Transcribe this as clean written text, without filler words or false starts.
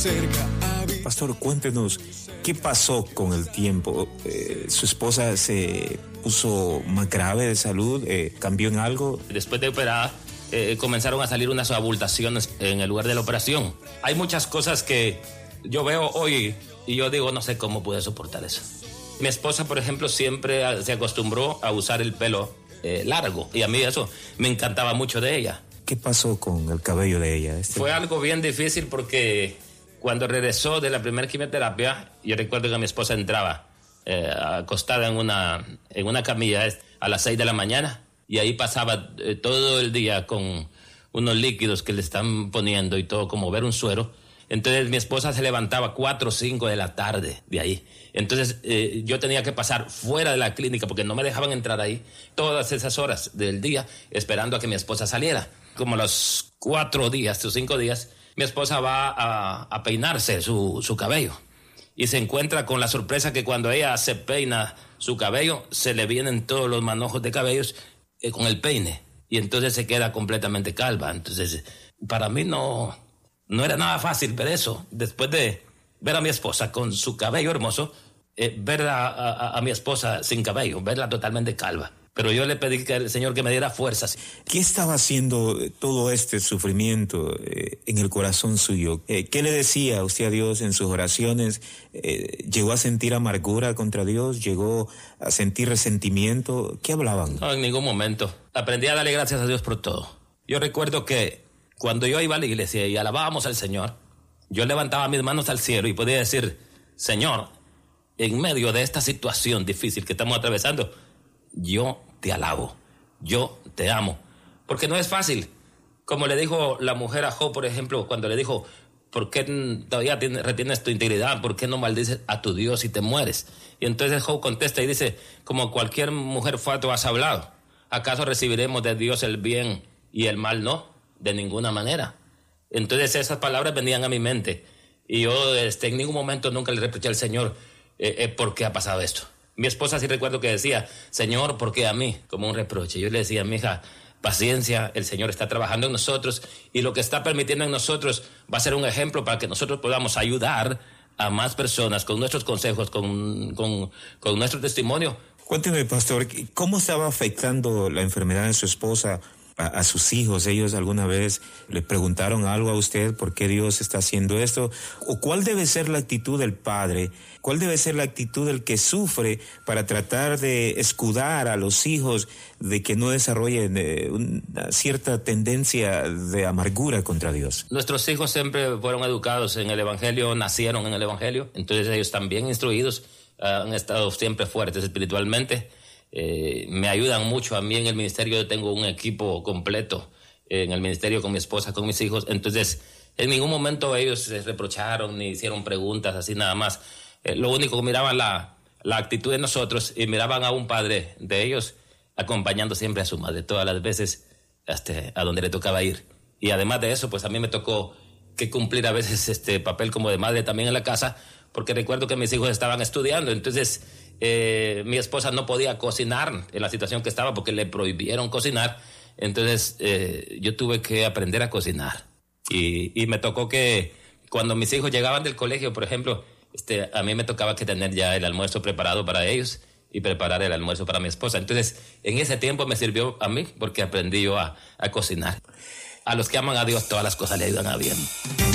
cerca. Pastor, cuéntenos, ¿qué pasó con el tiempo? ¿Su esposa se puso más grave de salud? ¿Cambió en algo? Después de operar, comenzaron a salir unas abultaciones en el lugar de la operación. Hay muchas cosas que yo veo hoy y yo digo, no sé cómo pude soportar eso. Mi esposa, por ejemplo, siempre se acostumbró a usar el pelo largo, y a mí eso me encantaba mucho de ella. ¿Qué pasó con el cabello de ella? Fue algo bien difícil porque cuando regresó de la primera quimioterapia, yo recuerdo que mi esposa entraba acostada en una camilla a las 6 de la mañana, y ahí pasaba todo el día con unos líquidos que le están poniendo y todo, como ver un suero. Entonces mi esposa se levantaba 4 o 5 de la tarde de ahí. Entonces yo tenía que pasar fuera de la clínica porque no me dejaban entrar ahí todas esas horas del día esperando a que mi esposa saliera. Como a los 4 días o 5 días, mi esposa va a peinarse su cabello y se encuentra con la sorpresa que cuando ella se peina su cabello, se le vienen todos los manojos de cabellos con el peine, y entonces se queda completamente calva. Entonces para mí no era nada fácil ver eso. Después de ver a mi esposa con su cabello hermoso, ver a mi esposa sin cabello, verla totalmente calva. Pero yo le pedí al Señor que me diera fuerzas. ¿Qué estaba haciendo todo este sufrimiento en el corazón suyo? ¿Qué le decía usted a Dios en sus oraciones? ¿Llegó a sentir amargura contra Dios? ¿Llegó a sentir resentimiento? ¿Qué hablaban? No, en ningún momento. Aprendí a darle gracias a Dios por todo. Yo recuerdo que cuando yo iba a la iglesia y alabábamos al Señor, yo levantaba mis manos al cielo y podía decir, Señor, en medio de esta situación difícil que estamos atravesando, yo te alabo, yo te amo, porque no es fácil. Como le dijo la mujer a Job, por ejemplo, cuando le dijo, ¿por qué todavía retienes tu integridad? ¿Por qué no maldices a tu Dios y te mueres? Y entonces Job contesta y dice, como cualquier mujer fue, tú has hablado. ¿Acaso recibiremos de Dios el bien y el mal no? De ninguna manera. Entonces esas palabras venían a mi mente, y yo en ningún momento nunca le reproché al Señor por qué ha pasado esto. Mi esposa sí recuerdo que decía, Señor, ¿por qué a mí? Como un reproche. Yo le decía, mija, paciencia, el Señor está trabajando en nosotros, y lo que está permitiendo en nosotros va a ser un ejemplo para que nosotros podamos ayudar a más personas con nuestros consejos, con nuestro testimonio. Cuénteme, pastor, ¿cómo estaba afectando la enfermedad de su esposa a sus hijos? ¿Ellos alguna vez le preguntaron algo a usted por qué Dios está haciendo esto? ¿O cuál debe ser la actitud del padre? ¿Cuál debe ser la actitud del que sufre para tratar de escudar a los hijos de que no desarrollen una cierta tendencia de amargura contra Dios? Nuestros hijos siempre fueron educados en el Evangelio, nacieron en el Evangelio, entonces ellos también instruidos, han estado siempre fuertes espiritualmente. Me ayudan mucho a mí en el ministerio. Yo tengo un equipo completo en el ministerio con mi esposa, con mis hijos. Entonces, en ningún momento ellos se reprocharon ni hicieron preguntas así nada más. Lo único que miraban la actitud de nosotros, y miraban a un padre de ellos acompañando siempre a su madre todas las veces hasta a donde le tocaba ir. Y además de eso, pues a mí me tocó que cumplir a veces este papel como de madre también en la casa, porque recuerdo que mis hijos estaban estudiando. Entonces mi esposa no podía cocinar en la situación que estaba porque le prohibieron cocinar. Entonces yo tuve que aprender a cocinar, y me tocó que cuando mis hijos llegaban del colegio, por ejemplo, a mí me tocaba que tener ya el almuerzo preparado para ellos y preparar el almuerzo para mi esposa. Entonces en ese tiempo me sirvió a mí porque aprendí yo a cocinar. A los que aman a Dios todas las cosas le ayudan a bien.